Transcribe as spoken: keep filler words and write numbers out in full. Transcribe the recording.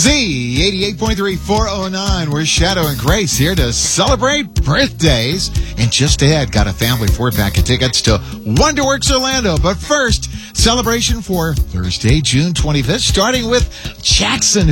Z eighty-eight point three, four oh nine. We're Shadow and Grace here to celebrate birthdays. And just ahead, got a family four-pack of tickets to Wonderworks Orlando. But first, celebration for Thursday, June twenty-fifth, starting with Jackson,